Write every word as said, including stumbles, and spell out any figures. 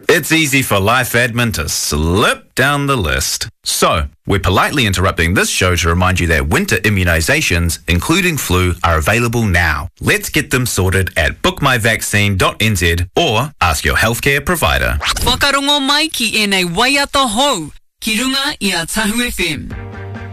It's easy for Life Admin to slip down the list. So, we're politely interrupting this show to remind you that winter immunisations, including flu, are available now. Let's get them sorted at book my vaccine dot n z or ask your healthcare provider. Whakarongo mai ki e nei waiata hou, ki runga i a Tahu F M.